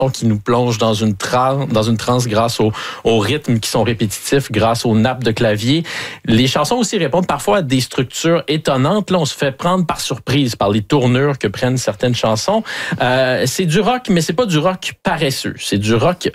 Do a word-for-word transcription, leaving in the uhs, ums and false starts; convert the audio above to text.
qui nous plonge dans une transe, dans une transe grâce aux, aux rythmes qui sont répétitifs, grâce aux nappes de clavier. Les chansons aussi répondent parfois à des structures étonnantes. Là, on se fait prendre par surprise par les tournures que prennent certaines chansons. Euh, c'est du rock, mais c'est pas du rock paresseux. C'est du rock